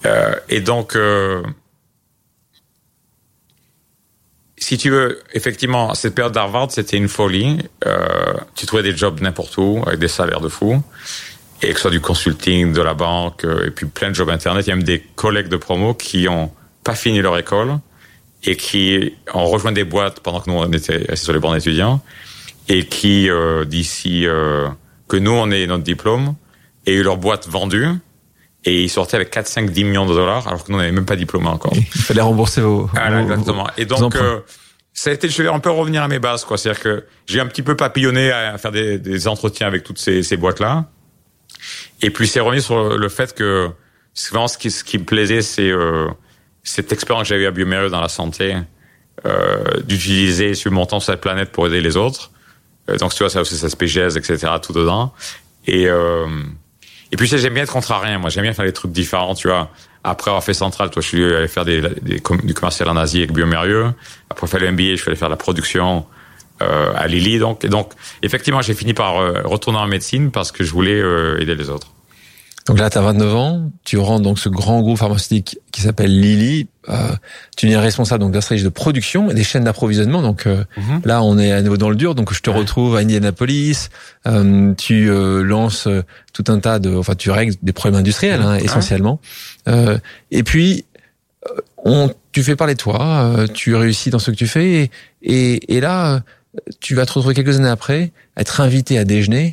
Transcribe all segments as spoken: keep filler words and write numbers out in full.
Euh, et donc, euh, si tu veux, effectivement, cette période d'Harvard, c'était une folie. Euh, tu trouvais des jobs n'importe où, avec des salaires de fou. Et que ce soit du consulting, de la banque, euh, et puis plein de jobs Internet. Il y a même des collègues de promo qui ont pas fini leur école et qui ont rejoint des boîtes pendant que nous, on était assis sur les bancs d'étudiants et qui, euh, d'ici euh, que nous, on ait notre diplôme, aient eu leur boîte vendue. Et ils sortaient avec quatre, cinq, dix millions de dollars, alors que nous, on n'avait même pas diplômé encore. Il fallait rembourser vos... Voilà, vos exactement. Et donc, euh, ça a été, je vais un peu revenir à mes bases, quoi. C'est-à-dire que j'ai un petit peu papillonné à faire des, des entretiens avec toutes ces, ces boîtes-là. Et puis, c'est revenu sur le fait que, vraiment, ce qui, ce qui me plaisait, c'est, euh, cette expérience que j'avais à bioMérieux dans la santé, euh, d'utiliser sur mon temps sur cette planète pour aider les autres. Euh, donc, tu vois, ça aussi, ça se P G S, et cetera, tout dedans. Et, euh, Et puis, j'aime bien être contrarien. Moi, j'aime bien faire des trucs différents, tu vois. Après avoir fait Centrale, toi, je suis allé faire des, des, du commercial en Asie avec bioMérieux. Après faire le M B A, je suis allé faire la production euh, à Lilly. Donc, et donc, effectivement, j'ai fini par euh, retourner en médecine parce que je voulais euh, aider les autres. Donc là, tu as vingt-neuf ans, tu rentres dans ce grand groupe pharmaceutique qui s'appelle Lilly. Euh, tu es responsable donc de la stratégie de production et des chaînes d'approvisionnement. Donc euh, mm-hmm. là, on est à nouveau dans le dur. Donc je te ouais. retrouve à Indianapolis. Euh, tu euh, lances tout un tas de, enfin, tu règles des problèmes industriels hein, essentiellement. Ouais. Euh, et puis, on, tu fais parler de toi. Euh, tu réussis dans ce que tu fais. Et, et, et là, tu vas te retrouver quelques années après, être invité à déjeuner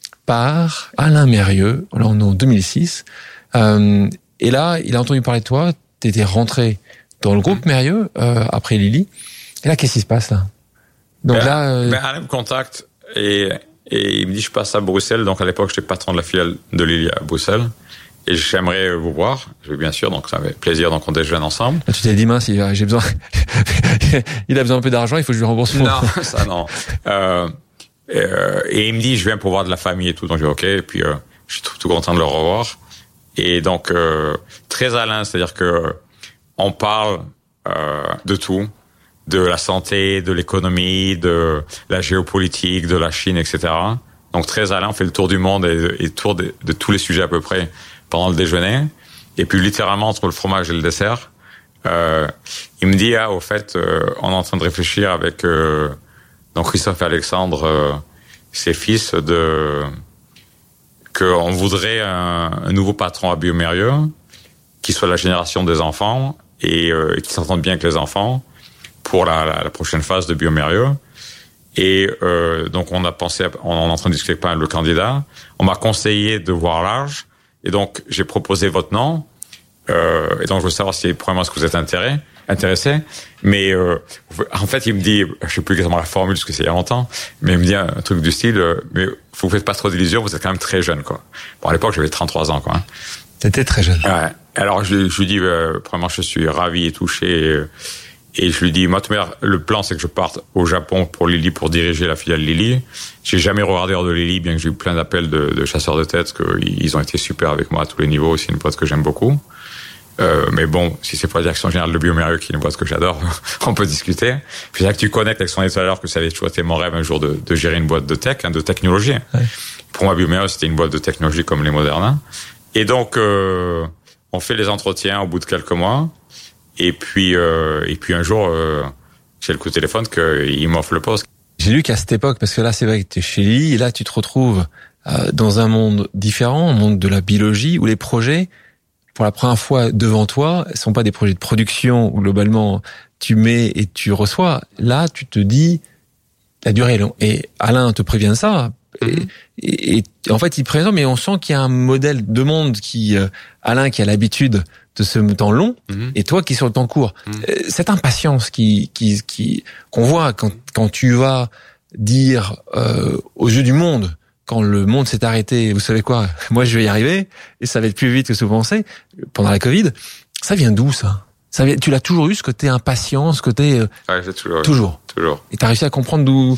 par Alain Mérieux, là on est en deux mille six, euh, et là il a entendu parler de toi, t'étais rentré dans le groupe Mérieux euh, après Lilly, et là qu'est-ce qui se passe là? Donc ben, là, euh... ben Alain me contacte et, et il me dit je passe à Bruxelles, donc à l'époque j'étais patron de la filiale de Lilly à Bruxelles, et j'aimerais vous voir, je bien sûr, donc ça fait plaisir, donc on déjeune ensemble. Tu t'es dit mince, j'ai besoin, il a besoin un peu d'argent, il faut que je lui rembourse. Non, ça non. Euh, Euh, et il me dit, je viens pour voir de la famille et tout. Donc, je dis, OK. Et puis, euh, je suis tout, tout content de le revoir. Et donc, euh, très Alain, c'est-à-dire que on parle euh, de tout, de la santé, de l'économie, de la géopolitique, de la Chine, et cetera. Donc, très Alain, on fait le tour du monde et, et tour de, de tous les sujets à peu près pendant le déjeuner. Et puis, littéralement, entre le fromage et le dessert, euh, il me dit, ah, au fait, euh, on est en train de réfléchir avec... Euh, donc Christophe et Alexandre, euh, ses fils, de qu'on voudrait un, un nouveau patron à bioMérieux, qui soit la génération des enfants et, euh, et qui s'entende bien avec les enfants pour la, la, la prochaine phase de bioMérieux. Et euh, donc on a pensé, à, on est en train de discuter avec pas mal de candidats. On m'a conseillé de voir large, et donc j'ai proposé votre nom. Euh, et donc je veux savoir si premièrement est-ce que vous êtes intéressé. intéressé, mais euh, en fait il me dit, je sais plus exactement la formule parce que c'est il y a longtemps, mais il me dit un, un truc du style, euh, mais vous faites pas trop d'illusions, vous êtes quand même très jeune, quoi. Bon, à l'époque j'avais trente-trois ans, quoi. Hein. T'étais très jeune. Ouais. Alors je, je lui dis, euh, premièrement je suis ravi et touché, et, et je lui dis, moi le plan c'est que je parte au Japon pour Lilly, pour diriger la filiale Lilly. J'ai jamais regardé hors de Lilly, bien que j'ai eu plein d'appels de, de chasseurs de tête, que ils ont été super avec moi à tous les niveaux. C'est une boîte que j'aime beaucoup. Euh, mais bon, si c'est pour la direction générale de bioMérieux, qui est une boîte que j'adore, on peut discuter. Puis c'est là que tu connectes avec son tout à l'heure que ça avait toujours été mon rêve un jour de, de gérer une boîte de tech, hein, de technologie. Ouais. Pour moi, bioMérieux, c'était une boîte de technologie comme les Moderna. Et donc, euh, on fait les entretiens au bout de quelques mois. Et puis, euh, et puis un jour, euh, j'ai le coup de téléphone qu'il m'offre le poste. J'ai lu qu'à cette époque, parce que là, c'est vrai que tu es chez Lilly, et là, tu te retrouves euh, dans un monde différent, un monde de la biologie, où les projets, pour la première fois devant toi, ne sont pas des projets de production où globalement tu mets et tu reçois. Là, tu te dis, la durée est longue. Et Alain te prévient de ça. Mm-hmm. Et, et, et en fait, il présente, mais on sent qu'il y a un modèle de monde qui, euh, Alain qui a l'habitude de ce temps long, mm-hmm. et toi qui es sur le temps court. Mm-hmm. Cette impatience qui, qui, qui, qu'on voit quand, quand tu vas dire euh, aux yeux du monde, quand le monde s'est arrêté, vous savez quoi, moi je vais y arriver, et ça va être plus vite que ce que vous pensez, pendant la Covid, ça vient d'où ça, ça vient, tu l'as toujours eu, ce côté impatient, ce côté... Euh, ouais, c'est toujours. Toujours. Toujours. Et t'as réussi à comprendre d'où...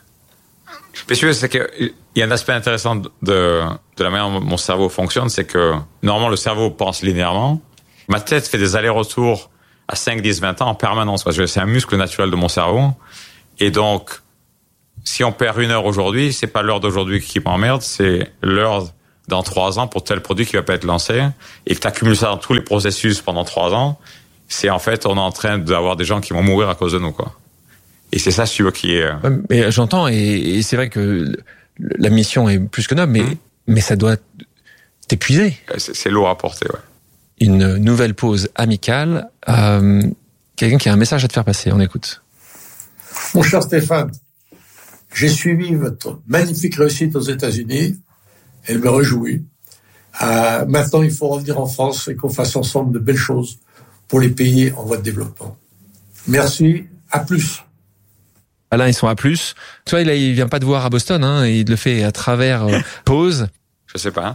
Monsieur, c'est qu'il y a un aspect intéressant de, de la manière dont mon cerveau fonctionne, c'est que normalement le cerveau pense linéairement, ma tête fait des allers-retours à cinq, dix, vingt ans en permanence, parce que c'est un muscle naturel de mon cerveau, et donc... Si on perd une heure aujourd'hui, c'est pas l'heure d'aujourd'hui qui m'emmerde, c'est l'heure dans trois ans pour tel produit qui va pas être lancé, et que tu accumules ça dans tous les processus pendant trois ans, c'est en fait, on est en train d'avoir des gens qui vont mourir à cause de nous, quoi. Et c'est ça, si tu veux, qui est... Ouais, mais j'entends, et, et c'est vrai que la mission est plus que noble, mais, mmh. mais ça doit t'épuiser. C'est, c'est lourd à porter, ouais. Une nouvelle pause amicale. Euh, quelqu'un qui a un message à te faire passer, on écoute. Mon cher Stéphane, j'ai suivi votre magnifique réussite aux États-Unis. Elle me réjouit. Euh, maintenant, il faut revenir en France et qu'on fasse ensemble de belles choses pour les pays en voie de développement. Merci, à plus. Alain, ils sont à plus. Toi, il, il vient pas te voir à Boston, hein, il le fait à travers euh, pause. Je sais pas.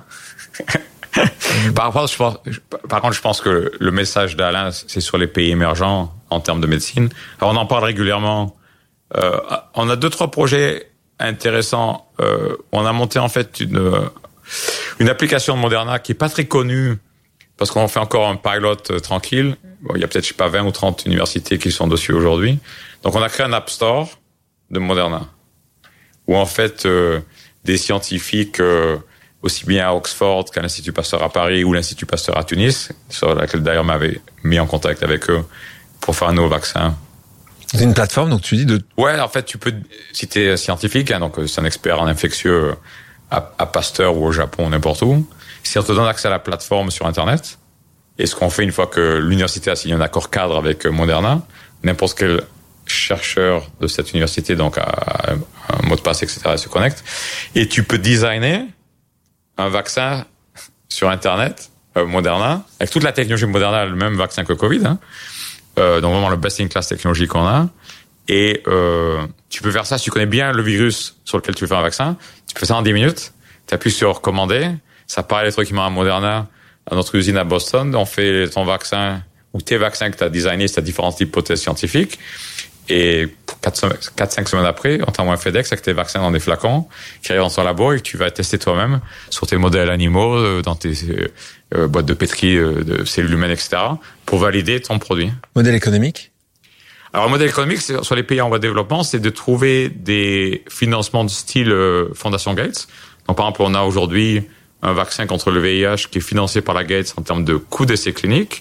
par, contre, je pense, par contre, je pense que le message d'Alain, c'est sur les pays émergents en termes de médecine. Alors, on en parle régulièrement. Euh, on a deux, trois projets intéressants. Euh, on a monté en fait une une application de Moderna qui est pas très connue parce qu'on fait encore un pilot euh, tranquille. Bon, il y a peut-être, je sais pas, vingt ou trente universités qui sont dessus aujourd'hui. Donc, on a créé un App Store de Moderna où en fait euh, des scientifiques euh, aussi bien à Oxford qu'à l'Institut Pasteur à Paris ou l'Institut Pasteur à Tunis, sur laquelle d'ailleurs m'avait mis en contact avec eux pour faire un nouveau vaccin. C'est une plateforme, donc tu dis de... Ouais, en fait, tu peux, si t'es scientifique, hein, donc c'est un expert en infectieux à, à Pasteur ou au Japon, n'importe où, si on te donne accès à la plateforme sur Internet, et ce qu'on fait une fois que l'université a signé un accord cadre avec Moderna, n'importe quel chercheur de cette université, donc a un mot de passe, et cetera, se connecte, et tu peux designer un vaccin sur Internet, euh, Moderna, avec toute la technologie Moderna, le même vaccin que Covid, hein, euh, donc vraiment le best-in-class technologie qu'on a, et euh, tu peux faire ça, si tu connais bien le virus sur lequel tu veux faire un vaccin, tu fais ça en dix minutes, tu appuies sur commander, ça part électroniquement à Moderna, à notre usine à Boston, on fait ton vaccin, ou tes vaccins que tu as designés, c'est à différentes hypothèses scientifiques, et quatre cinq semaines après, on t'envoie un FedEx avec tes vaccins dans des flacons qui arrivent dans ton labo et que tu vas tester toi-même sur tes modèles animaux, dans tes euh, boîtes de pétri euh, de cellules humaines, et cetera, pour valider ton produit. Modèle économique? Alors, le modèle économique, c'est, sur les pays en voie de développement, c'est de trouver des financements de style euh, Fondation Gates. Donc, par exemple, on a aujourd'hui un vaccin contre le V I H qui est financé par la Gates en termes de coûts d'essais cliniques.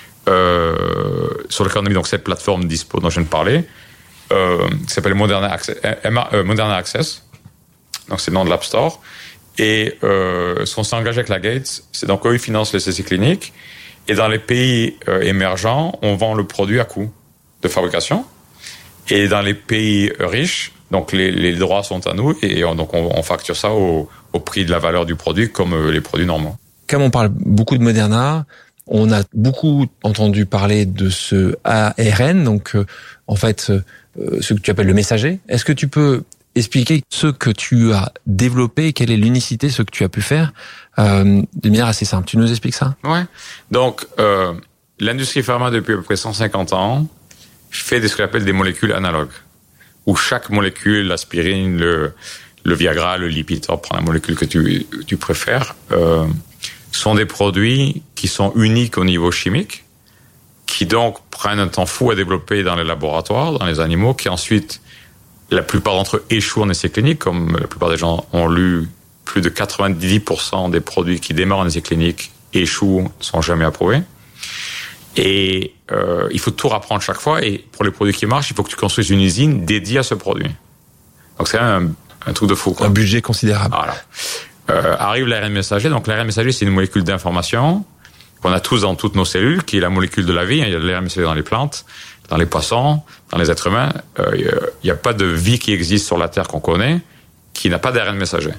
Euh, sur l'économie, donc cette plateforme dispo dont je viens de parler, euh, qui s'appelle Moderna Access, euh, Moderna Access, donc c'est le nom de l'App Store, et euh, ce qu'on s'est engagé avec la Gates, c'est donc eux ils financent les essais cliniques, et dans les pays euh, émergents, on vend le produit à coût de fabrication, et dans les pays riches, donc les, les droits sont à nous, et on, donc on, on facture ça au, au prix de la valeur du produit, comme euh, les produits normaux. Comme on parle beaucoup de Moderna, on a beaucoup entendu parler de ce A R N, donc euh, en fait euh, ce que tu appelles le messager. Est-ce que tu peux expliquer ce que tu as développé, quelle est l'unicité, ce que tu as pu faire euh, de manière assez simple? Tu nous expliques ça? Ouais. Donc euh, l'industrie pharma depuis à peu près cent cinquante ans fait ce qu'on appelle des molécules analogues, où chaque molécule, l'aspirine, le, le Viagra, le Lipitor, prends la molécule que tu, tu préfères, euh, sont des produits qui sont uniques au niveau chimique, qui donc prennent un temps fou à développer dans les laboratoires, dans les animaux, qui ensuite, la plupart d'entre eux échouent en essais cliniques, comme la plupart des gens ont lu, plus de quatre-vingt-dix pour cent des produits qui démarrent en essais cliniques échouent, ne sont jamais approuvés. Et euh, il faut tout rapprendre chaque fois, et pour les produits qui marchent, il faut que tu construises une usine dédiée à ce produit. Donc c'est un, un truc de fou, quoi. Un budget considérable. Voilà. Euh, arrive l'A R N messager. Donc l'A R N messager, c'est une molécule d'information qu'on a tous dans toutes nos cellules, qui est la molécule de la vie. Il y a de l'A R N messager dans les plantes, dans les poissons, dans les êtres humains. Euh, il n'y a, a pas de vie qui existe sur la Terre qu'on connaît qui n'a pas d'A R N messager.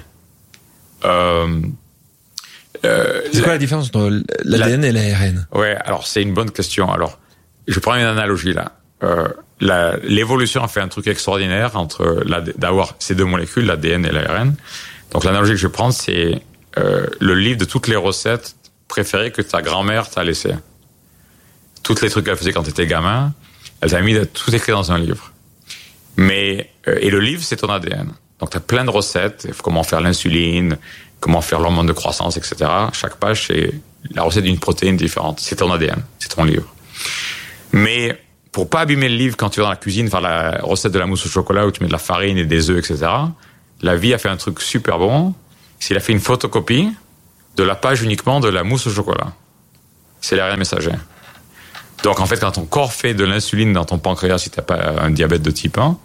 Euh, euh, c'est quoi la, la différence entre l'A D N la, et l'A R N? Ouais, alors c'est une bonne question. Alors, je prends une analogie là. Euh, la, l'évolution a fait un truc extraordinaire entre la, d'avoir ces deux molécules, l'A D N et l'A R N. Donc l'analogie que je vais prendre, c'est euh, le livre de toutes les recettes préférées que ta grand-mère t'a laissées. Toutes les trucs qu'elle faisait quand tu étais gamin, elle t'a mis de, tout écrit dans un livre. Mais euh, et le livre, c'est ton A D N. Donc tu as plein de recettes, comment faire l'insuline, comment faire l'hormone de croissance, et cetera. Chaque page, c'est la recette d'une protéine différente. C'est ton A D N, c'est ton livre. Mais pour pas abîmer le livre quand tu vas dans la cuisine faire la recette de la mousse au chocolat où tu mets de la farine et des œufs, et cetera, la vie a fait un truc super bon. C'est qu'il a fait une photocopie de la page uniquement de la mousse au chocolat. C'est l'A R N messager. Donc en fait, quand ton corps fait de l'insuline dans ton pancréas, si tu n'as pas un diabète de type un,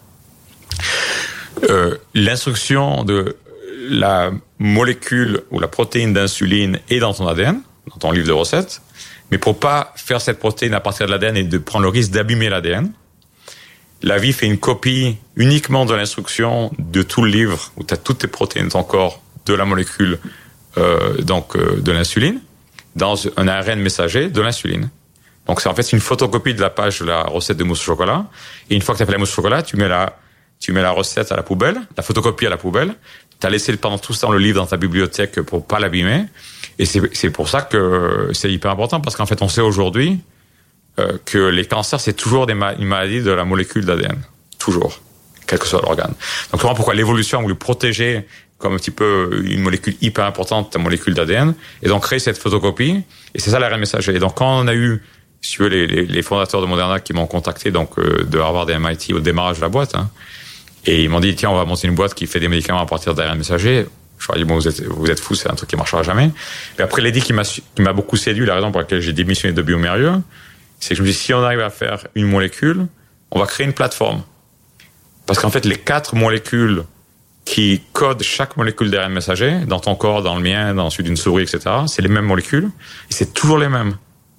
euh, l'instruction de la molécule ou la protéine d'insuline est dans ton A D N, dans ton livre de recettes, mais pour pas faire cette protéine à partir de l'A D N et de prendre le risque d'abîmer l'A D N, la vie fait une copie uniquement de l'instruction de tout le livre où tu as toutes tes protéines de ton corps de la molécule euh, donc euh, de l'insuline dans un A R N messager de l'insuline. Donc c'est en fait une photocopie de la page de la recette de mousse au chocolat. Et une fois que tu as fait la mousse au chocolat, tu mets la tu mets la recette à la poubelle, la photocopie à la poubelle. Tu as laissé pendant tout ce temps le livre dans ta bibliothèque pour pas l'abîmer. Et c'est c'est pour ça que c'est hyper important parce qu'en fait on sait aujourd'hui euh, que les cancers c'est toujours des ma- une maladie de la molécule d'A D N, toujours, quel que soit l'organe. Donc vraiment pourquoi l'évolution a voulu protéger comme un petit peu une molécule hyper importante, ta molécule d'A D N, et donc créer cette photocopie. Et c'est ça l'A R N messager. Et donc quand on a eu si tu veux, les, les, les fondateurs de Moderna qui m'ont contacté donc euh, de Harvard et M I T au démarrage de la boîte, hein, et ils m'ont dit tiens on va monter une boîte qui fait des médicaments à partir d'A R N messager. Je leur ai dit bon vous êtes vous êtes fous, c'est un truc qui marchera jamais. Et après l'idée qui m'a qui m'a beaucoup séduit, la raison pour laquelle j'ai démissionné de Biomérieux, c'est que je me dis si on arrive à faire une molécule, on va créer une plateforme. Parce qu'en fait les quatre molécules qui codent chaque molécule d'A R N messager dans ton corps, dans le mien, dans celui d'une souris, et cetera. C'est les mêmes molécules et c'est toujours les mêmes.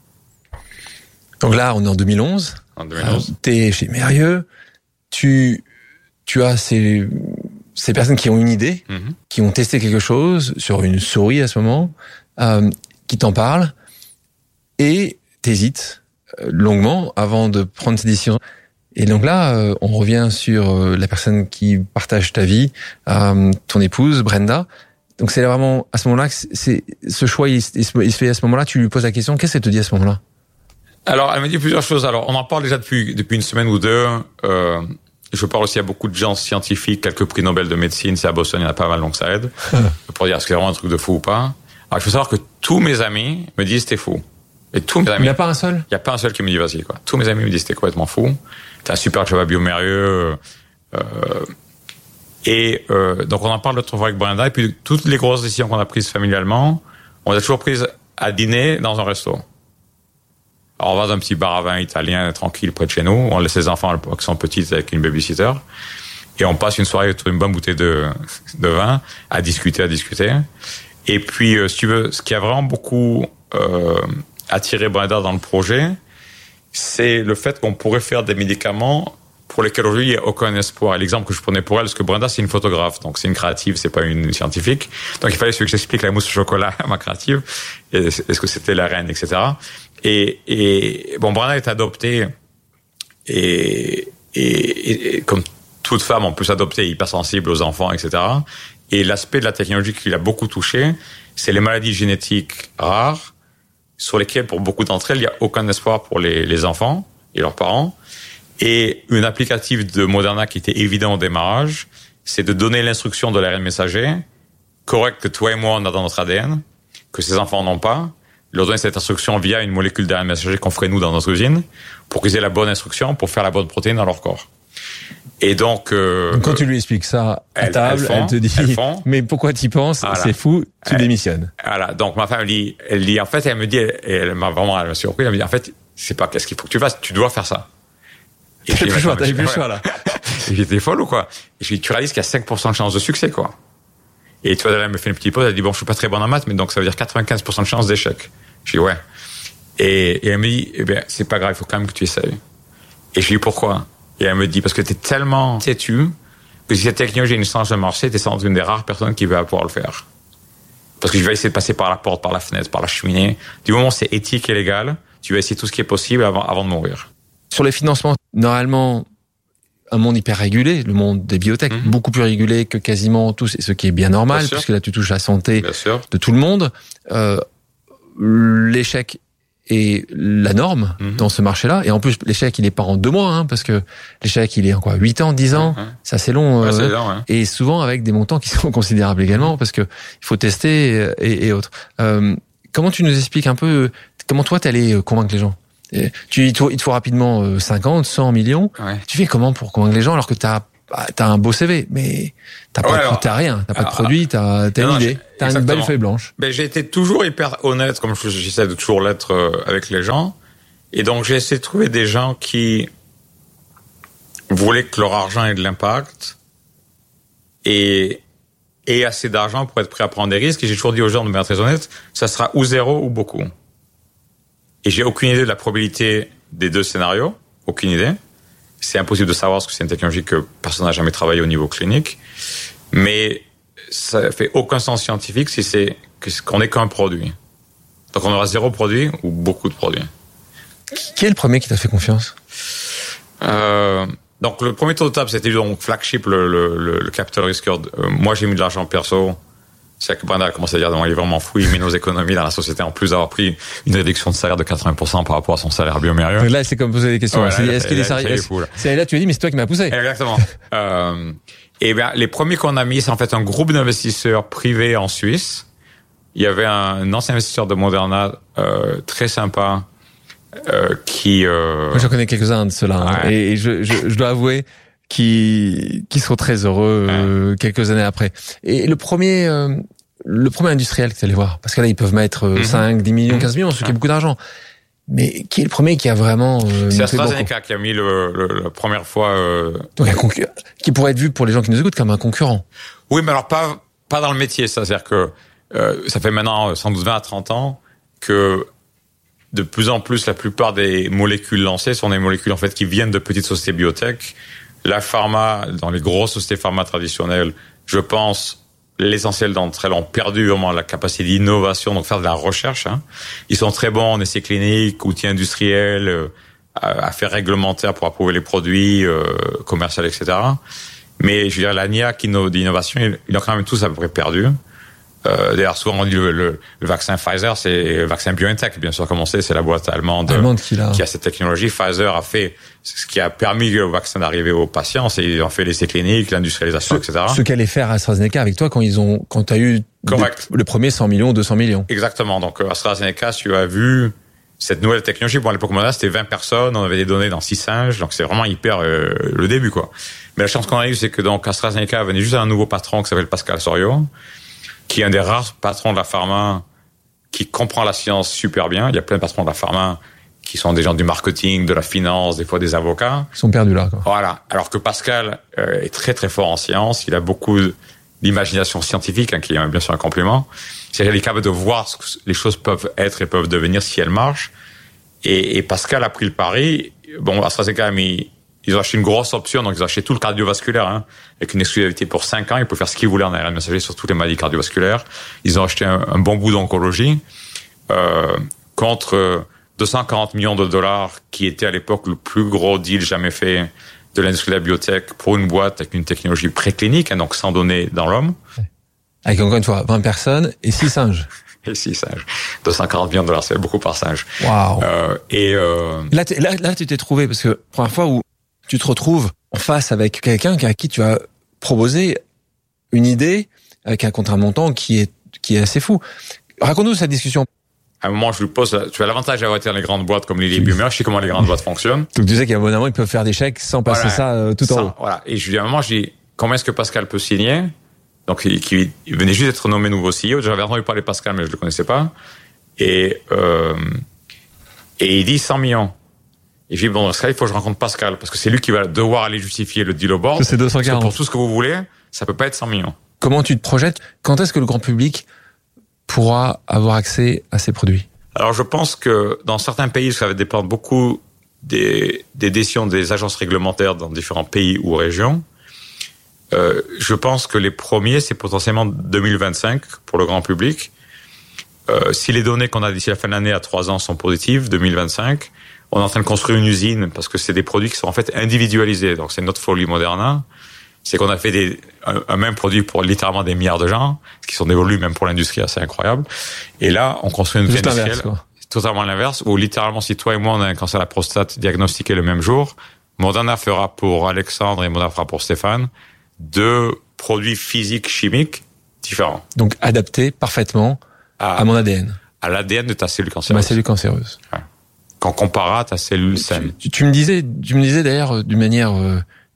Donc là, on est en deux mille onze. En deux mille onze. Euh, t'es chez Mérieux. Tu, tu as ces, ces personnes qui ont une idée, mm-hmm. qui ont testé quelque chose sur une souris à ce moment, euh, qui t'en parlent, et t'hésites longuement avant de prendre ces décisions. Et donc là, euh, on revient sur euh, la personne qui partage ta vie, euh, ton épouse, Brenda. Donc c'est vraiment à ce moment-là que c'est, c'est ce choix, il, il, se, il se fait à ce moment-là. Tu lui poses la question, qu'est-ce qu'elle te dit à ce moment-là? Alors, elle me dit plusieurs choses. Alors, on en parle déjà depuis depuis une semaine ou deux. Euh, je parle aussi à beaucoup de gens scientifiques, quelques prix Nobel de médecine. C'est à Boston, il y en a pas mal, donc ça aide. Pour dire est-ce que c'est vraiment un truc de fou ou pas. Alors, il faut savoir que tous mes amis me disent t'es fou. Et tous mes amis. Il n'y a pas un seul? Il n'y a pas un seul qui me dit vas-y, quoi. Tous mes amis me disent t'es complètement fou. T'as un super job à Biomérieux. Euh, et euh, donc, on en parle l'autre fois avec Brenda. Et puis, toutes les grosses décisions qu'on a prises familialement, on les a toujours prises à dîner dans un resto. Alors, on va dans un petit bar à vin italien tranquille près de chez nous. On laisse les enfants qui sont petits avec une babysitter. Et on passe une soirée autour d'une bonne bouteille de, de vin à discuter, à discuter. Et puis, euh, si tu veux, ce qui a vraiment beaucoup euh, attiré Brenda dans le projet, c'est le fait qu'on pourrait faire des médicaments pour lesquels aujourd'hui il n'y a aucun espoir. Et l'exemple que je prenais pour elle, parce que Brenda c'est une photographe, donc c'est une créative, c'est pas une scientifique. Donc il fallait que j'explique la mousse au chocolat à ma créative, et est-ce que c'était la reine, et cetera. Et, et bon, Brenda est adoptée, et, et, et comme toute femme, on peut s'adopter hypersensible aux enfants, et cetera. Et l'aspect de la technologie qui l'a beaucoup touché, c'est les maladies génétiques rares, sur lesquelles, pour beaucoup d'entre elles, il n'y a aucun espoir pour les, les enfants et leurs parents. Et une applicative de Moderna qui était évident au démarrage, c'est de donner l'instruction de l'A R N messager, correcte que toi et moi on a dans notre A D N, que ces enfants n'ont pas, leur donner cette instruction via une molécule d'A R N messager qu'on ferait nous dans notre usine, pour qu'ils aient la bonne instruction pour faire la bonne protéine dans leur corps. Et donc, euh, donc quand tu lui expliques ça à elle, table, elle, font, elle te dit elle mais pourquoi t'y penses, voilà. C'est fou, tu elle, démissionnes. Voilà. Donc ma femme elle dit, elle dit en fait, elle me dit, elle, elle m'a vraiment elle m'a surpris, elle me dit en fait, c'est pas qu'est-ce qu'il faut que tu fasses, tu dois faire ça. Et t'as plus le choix, t'as plus le choix là. Et j'étais folle ou quoi? Et je lui dis, tu réalises qu'il y a cinq pour cent de chance de succès, quoi. Et tu vois, elle me fait une petite pause, elle dit, bon, je suis pas très bonne en maths, mais donc ça veut dire quatre-vingt-quinze pour cent de chance d'échec. Je dis, ouais. Et, et elle me dit, eh bien, c'est pas grave, il faut quand même que tu essayes. Et je lui dis, pourquoi? Et elle me dit, parce que t'es tellement têtu, que si cette technologie a une chance de marcher, t'es sans doute une des rares personnes qui va pouvoir le faire. Parce que je vais essayer de passer par la porte, par la fenêtre, par la cheminée. Du moment où c'est éthique et légal, tu vas essayer tout ce qui est possible avant, avant de mourir. Sur les financements, normalement, un monde hyper régulé, le monde des biotech, mmh. beaucoup plus régulé que quasiment tous, et ce qui est bien normal, bien puisque là tu touches la santé de tout le monde. Euh, l'échec est la norme mmh. dans ce marché-là, et en plus l'échec il est pas en deux mois, hein, parce que l'échec il est en quoi, huit ans, dix ans, mmh. c'est assez long, ouais, euh, c'est long ouais. Et souvent avec des montants qui sont considérables également, parce que il faut tester et, et autres. Euh, comment tu nous expliques un peu, comment toi t'es allé convaincre les gens? Tu, il te faut rapidement cinquante, cent millions. Ouais. Tu fais comment pour convaincre les gens alors que t'as bah, t'as un beau C V, mais t'as pas, ouais, de, alors, t'as rien, t'as pas alors, de produit, t'as, t'as non, une idée, t'as exactement. Une belle feuille blanche. Ben, j'ai été toujours hyper honnête, comme j'essaie de toujours l'être euh, avec les gens. Et donc, j'ai essayé de trouver des gens qui voulaient que leur argent ait de l'impact et, et assez d'argent pour être prêt à prendre des risques. Et j'ai toujours dit aux gens, de manière très honnête, ça sera ou zéro ou beaucoup. Et j'ai aucune idée de la probabilité des deux scénarios. Aucune idée. C'est impossible de savoir parce que c'est une technologie que personne n'a jamais travaillé au niveau clinique. Mais ça fait aucun sens scientifique si c'est qu'on n'est qu'un produit. Donc on aura zéro produit ou beaucoup de produits. Qui est le premier qui t'a fait confiance? euh, Donc le premier tour de table, c'était donc Flagship, le, le, le, le capital risk. Euh, moi, j'ai mis de l'argent perso. C'est que Brenda a commencé à dire, non, il est vraiment fou, il met nos économies dans la société, en plus d'avoir pris une réduction de salaire de quatre-vingts pour cent par rapport à son salaire biomérieux. Donc là, c'est comme poser des questions. Ouais, c'est, là, est-ce qu'il est sérieux? C'est là, tu as dit, mais c'est toi qui m'as poussé. Exactement. euh, et bien, les premiers qu'on a mis, c'est en fait un groupe d'investisseurs privés en Suisse. Il y avait un, un ancien investisseur de Moderna, euh, très sympa, euh, qui, euh... Moi, je connais quelques-uns de ceux-là, hein, ouais. et, et je, je, je dois avouer qui, qui seront très heureux, euh, ouais. quelques années après. Et le premier, euh, le premier industriel que tu allais voir, parce que là, ils peuvent mettre euh, mm-hmm. cinq, dix millions, quinze millions, ce qui est beaucoup d'argent. Mais qui est le premier qui a vraiment euh, c'est AstraZeneca qui a mis le, le, la première fois euh... donc un concurrent qui pourrait être vu pour les gens qui nous écoutent comme un concurrent. Oui, mais alors pas pas dans le métier, ça, c'est-à-dire que euh, ça fait maintenant sans doute vingt à trente ans que de plus en plus la plupart des molécules lancées sont des molécules en fait qui viennent de petites sociétés biotech. La pharma, dans les grosses sociétés pharma traditionnelles, je pense l'essentiel d'entre elles ont perdu vraiment la capacité d'innovation, donc faire de la recherche. Hein. Ils sont très bons en essais cliniques, outils industriels, euh, affaires réglementaires pour approuver les produits, euh, commerciaux, et cetera. Mais je veux dire, la N I A qui d'innovation, ils ont quand même tous à peu près perdu. Euh, d'ailleurs, souvent on dit le, le, le vaccin Pfizer, c'est le vaccin BioNTech, bien sûr, comme on sait, c'est la boîte allemande, allemande qui, a... qui a cette technologie. Pfizer a fait ce qui a permis au vaccin d'arriver aux patients, c'est ils ont fait l'essai clinique, l'industrialisation, ce, et cetera. Ce qu'allait faire AstraZeneca avec toi quand ils ont, quand t'as eu Correct. Des, le premier cent millions, deux cents millions. Exactement. Donc AstraZeneca, si tu as vu cette nouvelle technologie, bon à l'époque Moderna, c'était vingt personnes, on avait des données dans six singes, donc c'est vraiment hyper euh, le début, quoi. Mais la chance qu'on a eue, c'est que donc AstraZeneca venait juste un nouveau patron qui s'appelle Pascal Soriot, qui est un des rares patrons de la pharma qui comprend la science super bien. Il y a plein de patrons de la pharma qui sont des gens du marketing, de la finance, des fois des avocats. Ils sont perdus là, quoi. Voilà. Alors que Pascal euh, est très très fort en science. Il a beaucoup d'imagination scientifique, hein, qui est bien sûr un compliment. C'est-à-dire qu'il est capable de voir ce que les choses peuvent être et peuvent devenir si elles marchent. Et, et Pascal a pris le pari. Bon, AstraZeneca a mis... Ils ont acheté une grosse option, donc ils ont acheté tout le cardiovasculaire, hein, avec une exclusivité pour cinq ans. Ils peuvent faire ce qu'ils voulaient en A R N messager sur toutes les maladies cardiovasculaires. Ils ont acheté un, un bon bout d'oncologie euh, contre deux cent quarante millions de dollars, qui était à l'époque le plus gros deal jamais fait de l'industrie de la biotech pour une boîte avec une technologie préclinique, hein, donc sans données dans l'homme. Avec encore une fois vingt personnes et six singes. Et six singes. deux cent quarante millions de dollars, c'est beaucoup par singe. Waouh. Euh, et euh... là, là, là, tu t'es trouvé parce que première fois où tu te retrouves en face avec quelqu'un à qui tu as proposé une idée avec un contre-montant qui est qui est assez fou. Raconte-nous cette discussion. À un moment, je lui pose, tu as l'avantage d'avoir été dans les grandes boîtes comme Lilly Bummer, je sais comment les grandes boîtes fonctionnent. Donc tu sais qu'à un moment, ils peuvent faire des chèques sans passer voilà, ça euh, tout sans, en haut. Voilà. Et je lui dis à un moment, je dis, combien est-ce que Pascal peut signer? Donc, il, il, il venait juste d'être nommé nouveau C E O. J'avais entendu parler de Pascal, mais je le connaissais pas. Et, euh, et il dit cent millions. Et je dis, bon, dans ce cas, il faut que je rencontre Pascal, parce que c'est lui qui va devoir aller justifier le deal au board. C'est deux cent quarante. Pour tout ce que vous voulez, ça peut pas être cent millions. Comment tu te projettes? Quand est-ce que le grand public pourra avoir accès à ces produits? Alors, je pense que dans certains pays, ça va dépendre beaucoup des, des décisions des agences réglementaires dans différents pays ou régions. Euh, je pense que les premiers, c'est potentiellement deux mille vingt-cinq pour le grand public. Euh, si les données qu'on a d'ici la fin de l'année à trois ans sont positives, deux mille vingt-cinq, on est en train de construire une usine parce que c'est des produits qui sont en fait individualisés. Donc c'est notre folie Moderna. C'est qu'on a fait des, un, un même produit pour littéralement des milliards de gens, ce qui sont des volumes même pour l'industrie assez incroyables. Et là, on construit une usine industrielle. Totalement l'inverse, où littéralement, si toi et moi on a un cancer de la prostate diagnostiqué le même jour, Moderna fera pour Alexandre et Moderna fera pour Stéphane deux produits physiques chimiques différents. Donc adaptés parfaitement à, à mon A D N. À l'A D N de ta cellule cancéreuse. Ma cellule cancéreuse. Ouais. Qu'on compara à ta cellule saine. Tu, tu, tu me disais, tu me disais d'ailleurs d'une manière euh,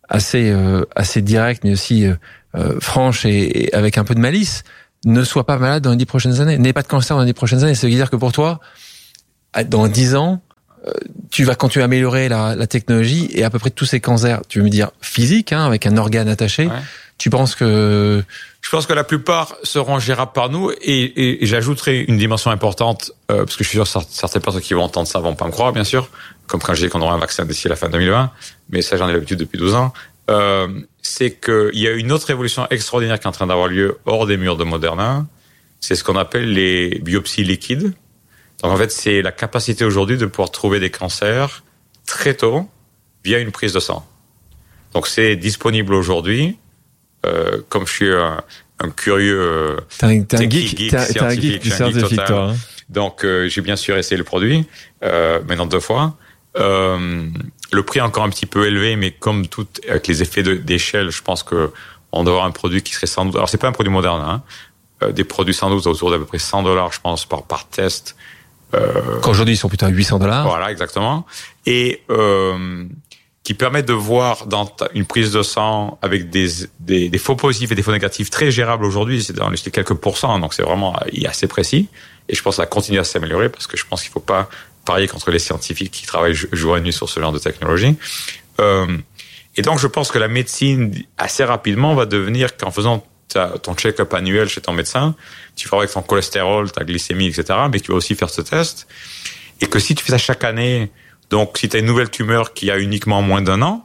assez euh, assez directe, mais aussi euh, euh, franche et, et avec un peu de malice. Ne sois pas malade dans les dix prochaines années. N'aie pas de cancer dans les dix prochaines années. Ça veut dire que pour toi, dans dix ans, euh, tu vas continuer à améliorer la, la technologie et à peu près tous ces cancers, tu veux me dire physiques, hein, avec un organe attaché, ouais. Tu penses que... Je pense que la plupart seront gérables par nous et, et, et j'ajouterai une dimension importante, euh, parce que je suis sûr que certaines personnes qui vont entendre ça vont pas me croire, bien sûr, comme quand je dis qu'on aura un vaccin d'ici la fin deux mille vingt, mais ça j'en ai l'habitude depuis douze ans, euh, c'est qu'il y a une autre évolution extraordinaire qui est en train d'avoir lieu hors des murs de Moderna, c'est ce qu'on appelle les biopsies liquides. Donc en fait, c'est la capacité aujourd'hui de pouvoir trouver des cancers très tôt via une prise de sang. Donc c'est disponible aujourd'hui. Euh, comme je suis un, un curieux euh, t'es un, t'es un geek, geek t'es un, scientifique, t'es un geek, scientifique toi, hein. Donc euh, j'ai bien sûr essayé le produit, euh, maintenant deux fois. Euh, le prix est encore un petit peu élevé, mais comme tout avec les effets de, d'échelle, je pense que on doit avoir un produit qui serait sans doute. Alors c'est pas un produit moderne, hein, euh, des produits sans doute autour d'à peu près cent dollars, je pense, par par test. Euh, Quand aujourd'hui ils sont plutôt à huit cents dollars. Voilà, exactement. Et euh, qui permet de voir dans une prise de sang avec des, des, des faux positifs et des faux négatifs très gérables aujourd'hui, c'est dans les quelques pourcents, donc c'est vraiment assez précis. Et je pense que ça continue à s'améliorer parce que je pense qu'il ne faut pas parier contre les scientifiques qui travaillent jour et nuit sur ce genre de technologie. Euh, et donc je pense que la médecine, assez rapidement, va devenir qu'en faisant ta, ton check-up annuel chez ton médecin, tu feras avec ton cholestérol, ta glycémie, et cetera, mais tu vas aussi faire ce test. Et que si tu fais ça chaque année, donc, si tu as une nouvelle tumeur qui a uniquement moins d'un an,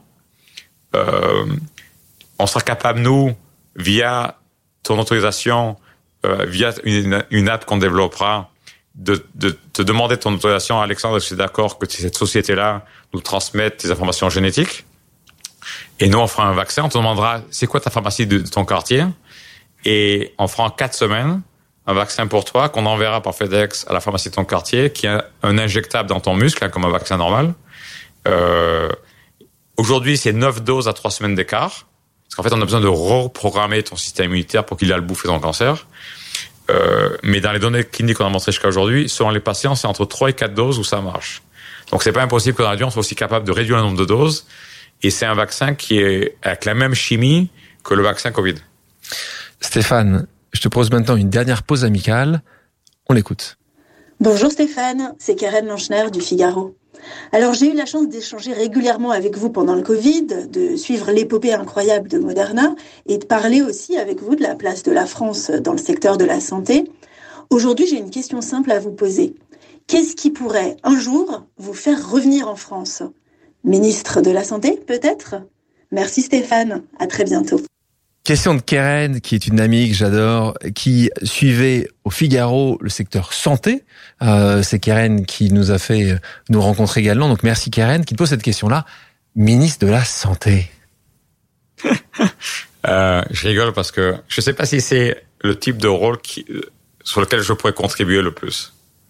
euh, on sera capable, nous, via ton autorisation, euh, via une, une app qu'on développera, de, de te demander ton autorisation. Alexandre, je suis d'accord que cette société-là nous transmette tes informations génétiques. Et nous, on fera un vaccin. On te demandera, c'est quoi ta pharmacie de, de ton quartier? Et on fera en quatre semaines un vaccin pour toi qu'on enverra par FedEx à la pharmacie de ton quartier, qui a un injectable dans ton muscle, hein, comme un vaccin normal. Euh, aujourd'hui, c'est neuf doses à trois semaines d'écart. Parce qu'en fait, on a besoin de reprogrammer ton système immunitaire pour qu'il aille bouffer ton cancer. Euh, mais dans les données cliniques qu'on a montrées jusqu'à aujourd'hui, selon les patients, c'est entre trois et quatre doses où ça marche. Donc, c'est pas impossible que dans la vie, on soit aussi capable de réduire le nombre de doses. Et c'est un vaccin qui est avec la même chimie que le vaccin Covid. Stéphane, je te propose maintenant une dernière pause amicale. On l'écoute. Bonjour Stéphane, c'est Karen Lanchner du Figaro. Alors j'ai eu la chance d'échanger régulièrement avec vous pendant le Covid, de suivre l'épopée incroyable de Moderna et de parler aussi avec vous de la place de la France dans le secteur de la santé. Aujourd'hui, j'ai une question simple à vous poser. Qu'est-ce qui pourrait un jour vous faire revenir en France ? Ministre de la Santé, peut-être ? Merci Stéphane, à très bientôt. Question de Keren, qui est une amie que j'adore, qui suivait au Figaro le secteur santé. Euh, c'est Keren qui nous a fait nous rencontrer également. Donc merci Keren, qui te pose cette question-là. Ministre de la Santé. euh, je rigole parce que je sais pas si c'est le type de rôle qui, sur lequel je pourrais contribuer le plus.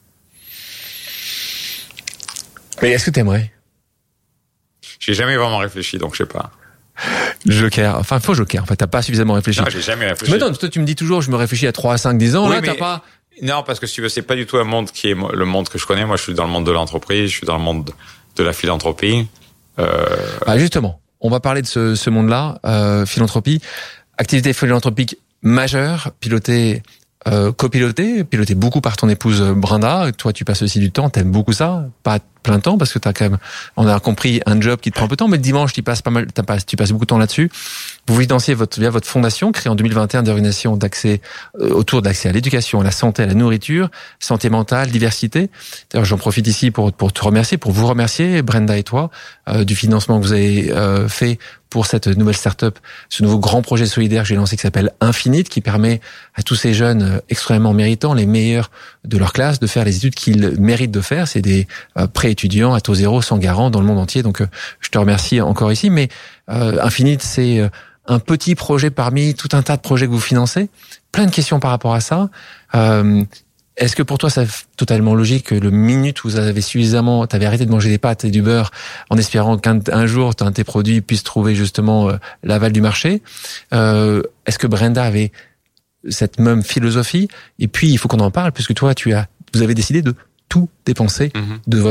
Mais est-ce que t'aimerais ? J'ai jamais vraiment réfléchi, donc je sais pas. Joker, enfin faux Joker, en fait t'as pas suffisamment réfléchi. Non, j'ai jamais réfléchi. Mais non, toi tu me dis toujours je me réfléchis à trois à cinq, dix ans, oui, là t'as pas... Non, parce que si tu veux, c'est pas du tout un monde qui est le monde que je connais. Moi je suis dans le monde de l'entreprise, je suis dans le monde de la philanthropie. Euh... Bah justement, on va parler de ce, ce monde-là, euh, philanthropie, activité philanthropique majeure, pilotée, euh, copilotée, pilotée beaucoup par ton épouse Brenda. Toi tu passes aussi du temps, t'aimes beaucoup ça, pas plein temps parce que t'as quand même, on a compris, un job qui te prend un peu de temps, mais le dimanche tu passes pas mal, t'as pas, tu passes beaucoup de temps là-dessus. Vous financez votre, via votre fondation, créée en deux mille vingt et un, d'organisation d'accès, euh, autour d'accès à l'éducation, à la santé, à la nourriture, santé mentale, diversité. D'ailleurs, j'en profite ici pour, pour te remercier, pour vous remercier, Brenda et toi, euh, du financement que vous avez euh, fait pour cette nouvelle start-up, ce nouveau grand projet solidaire que j'ai lancé qui s'appelle Infinite, qui permet à tous ces jeunes extrêmement méritants, les meilleurs de leur classe, de faire les études qu'ils méritent de faire. C'est des euh, pré-étudiants à taux zéro, sans garant, dans le monde entier. Donc, euh, je te remercie encore ici. Mais euh, Infinite, c'est euh, un petit projet parmi tout un tas de projets que vous financez. Plein de questions par rapport à ça. Euh, Est-ce que pour toi, c'est totalement logique que le minute où vous avez suffisamment, t'avais arrêté de manger des pâtes et du beurre en espérant qu'un un jour, un de tes produits puisse trouver justement euh, l'aval du marché. Euh, est-ce que Brenda avait cette même philosophie? Et puis, il faut qu'on en parle, puisque toi, tu as, vous avez décidé de tout dépenser mmh. de votre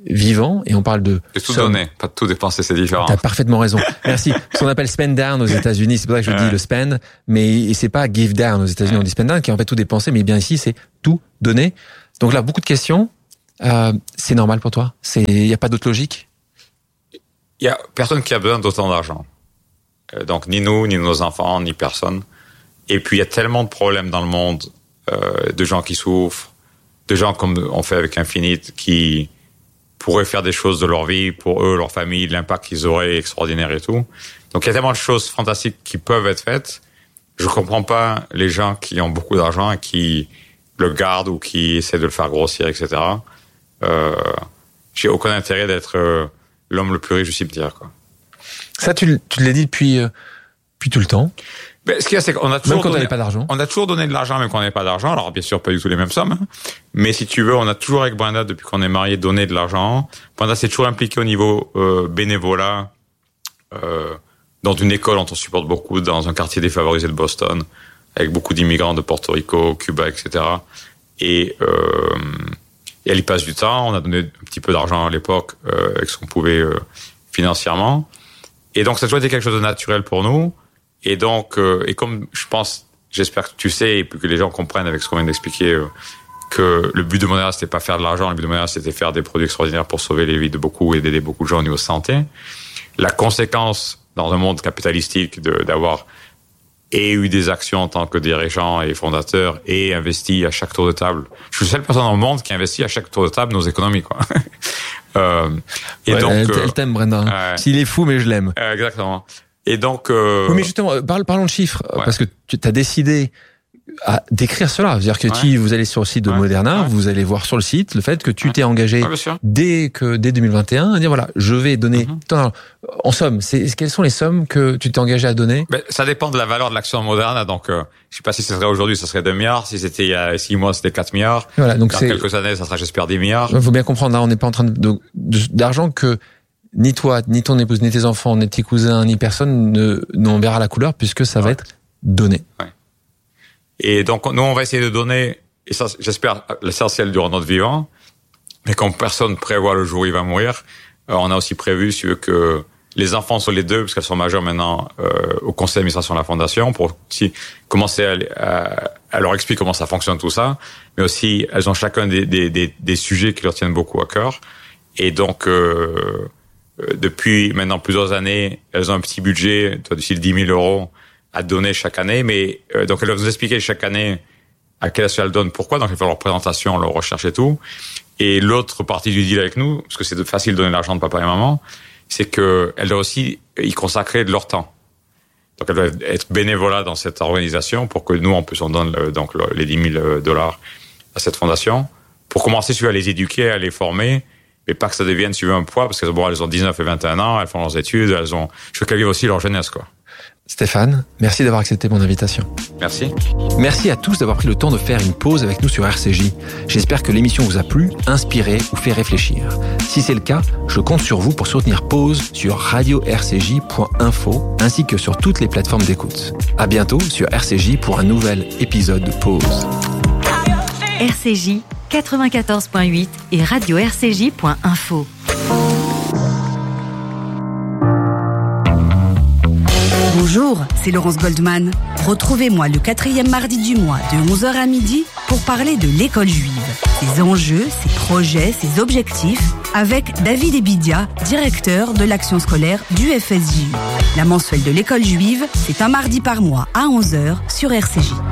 vivant et on parle de... De tout donner, pas de tout dépenser, c'est différent. T'as parfaitement raison. Merci. Ce qu'on appelle spend down aux États-Unis, c'est pour ça que je ouais. dis le spend, mais c'est pas give down aux États-Unis, ouais. on dit spend down, qui est en fait tout dépenser, mais bien ici, c'est tout donner. Donc là, beaucoup de questions. Euh, c'est normal pour toi? C'est, il y a pas d'autre logique? Il y a personne qui a besoin d'autant d'argent. Euh, donc, ni nous, ni nos enfants, ni personne. Et puis, il y a tellement de problèmes dans le monde, euh, de gens qui souffrent, de gens comme on fait avec Infinite, qui pourraient faire des choses de leur vie, pour eux, leur famille, l'impact qu'ils auraient est extraordinaire et tout. Donc, il y a tellement de choses fantastiques qui peuvent être faites. Je comprends pas les gens qui ont beaucoup d'argent et qui le gardent ou qui essaient de le faire grossir, et cetera. Euh, j'ai aucun intérêt d'être euh, l'homme le plus riche du cimetière, quoi. Ça, tu, tu l'as dit depuis, euh, depuis tout le temps. Ben, ce qu'il y a, c'est qu'on a toujours même quand donné, on n'avait pas d'argent. On a toujours donné de l'argent, même quand on n'avait pas d'argent. Alors, bien sûr, pas du tout les mêmes sommes. Hein. Mais si tu veux, on a toujours, avec Brenda, depuis qu'on est mariés, donné de l'argent. Brenda s'est toujours impliquée au niveau euh, bénévolat, euh, dans une école dont on supporte beaucoup, dans un quartier défavorisé de Boston, avec beaucoup d'immigrants de Porto Rico, Cuba, et cetera. Et, euh, et elle y passe du temps. On a donné un petit peu d'argent à l'époque, euh, avec ce qu'on pouvait euh, financièrement. Et donc, ça a toujours été quelque chose de naturel pour nous. Et donc, euh, et comme je pense, j'espère que tu sais, et puis que les gens comprennent avec ce qu'on vient d'expliquer, euh, que le but de Moderna, c'était pas faire de l'argent, le but de Moderna, c'était faire des produits extraordinaires pour sauver les vies de beaucoup et d'aider beaucoup de gens au niveau santé. La conséquence, dans un monde capitalistique, de, d'avoir et eu des actions en tant que dirigeant et fondateur et investi à chaque tour de table. Je suis la seule personne dans le monde qui investit à chaque tour de table nos économies, quoi. euh, et ouais, donc, elle, euh, elle t'aime, Brenda. Euh, S'il est fou, mais je l'aime. Euh, exactement. Et donc, euh... oui, mais justement, parle, parlons de chiffres, ouais. parce que tu as décidé à d'écrire cela. C'est-à-dire que ouais. tu, vous allez sur le site de ouais. Moderna, ouais. vous allez voir sur le site le fait que tu ouais. t'es engagé ouais, dès que dès deux mille vingt et un à dire voilà, je vais donner. Mm-hmm. Attends, en somme, c'est quelles sont les sommes que tu t'es engagé à donner? Ben, ça dépend de la valeur de l'action Moderna. Donc, euh, je sais pas si ce serait aujourd'hui, ça serait deux milliards. Si c'était il y a six mois, c'était quatre milliards. Voilà, donc dans quelques années, ça sera, j'espère, dix milliards. Il faut bien comprendre. Là, on n'est pas en train de, de, d'argent que ni toi, ni ton épouse, ni tes enfants, ni tes cousins, ni personne ne n'en verra la couleur puisque ça ouais. va être donné. Ouais. Et donc, nous, on va essayer de donner, et ça, j'espère, l'essentiel durant notre vivant, mais comme personne prévoit le jour où il va mourir, euh, on a aussi prévu, si tu veux, que les enfants sont les deux, parce qu'elles sont majeures maintenant, euh, au conseil d'administration de la Fondation, pour aussi commencer à, à, à leur expliquer comment ça fonctionne tout ça, mais aussi, elles ont chacun des, des, des, des sujets qui leur tiennent beaucoup à cœur. Et donc, euh, depuis maintenant plusieurs années, elles ont un petit budget, d'ici dix mille euros, à donner chaque année, mais euh, donc elles doivent nous expliquer chaque année à quelle asso elles donnent, pourquoi, donc elles font leur présentation, leur recherche et tout. Et l'autre partie du deal avec nous, parce que c'est facile de donner l'argent de papa et maman, c'est que elles doivent aussi y consacrer de leur temps. Donc elles doivent être bénévolat dans cette organisation pour que nous, en plus, on donne le, donc le, les dix mille dollars à cette fondation, pour commencer, tu veux, à les éduquer, à les former, mais pas que ça devienne, tu veux, un poids, parce qu'elles bon, elles ont dix-neuf et vingt et un ans, elles font leurs études, elles ont, je veux qu'elles vivent aussi leur jeunesse, quoi. Stéphane, merci d'avoir accepté mon invitation. Merci. Merci à tous d'avoir pris le temps de faire une pause avec nous sur R C J. J'espère que l'émission vous a plu, inspiré ou fait réfléchir. Si c'est le cas, je compte sur vous pour soutenir Pause sur radio r c j point info ainsi que sur toutes les plateformes d'écoute. À bientôt sur R C J pour un nouvel épisode de Pause. R C J quatre-vingt-quatorze point huit et radio r c j point info. Bonjour, c'est Laurence Goldman. Retrouvez-moi le quatrième mardi du mois de onze heures à midi pour parler de l'école juive, ses enjeux, ses projets, ses objectifs, avec David Ebidia, directeur de l'action scolaire du F S J U. La mensuelle de l'école juive, c'est un mardi par mois à onze heures sur R C J.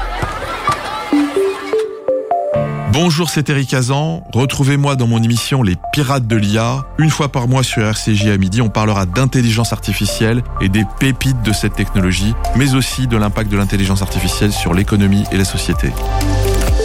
Bonjour, c'est Eric Hazan. Retrouvez-moi dans mon émission Les Pirates de l'I A. Une fois par mois sur R C J à midi, on parlera d'intelligence artificielle et des pépites de cette technologie, mais aussi de l'impact de l'intelligence artificielle sur l'économie et la société.